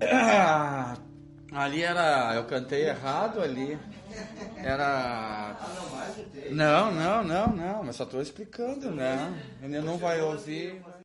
Ah, ali era. Eu cantei errado ali. Era. Não, mas só tô explicando, né? Ele não vai ouvir.